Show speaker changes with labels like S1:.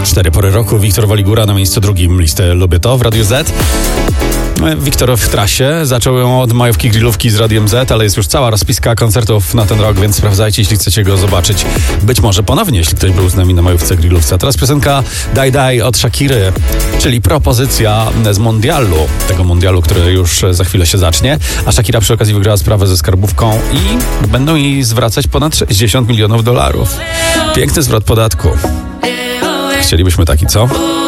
S1: 4 pory roku. Wiktor Waligura na miejscu drugim listy Lubię To w Radiu Z. Wiktor w trasie. Zaczął ją od majówki grillówki z Radiem Z, ale jest już cała rozpiska koncertów na ten rok, więc sprawdzajcie, jeśli chcecie go zobaczyć. Być może ponownie, jeśli ktoś był z nami na majówce grillówce. A teraz piosenka Die Die od Shakiry, czyli propozycja z mundialu. Tego mundialu, który już za chwilę się zacznie. A Shakira przy okazji wygrała sprawę ze skarbówką i będą jej zwracać ponad $60 milionów. Piękny zwrot podatku. Chcielibyśmy taki, co?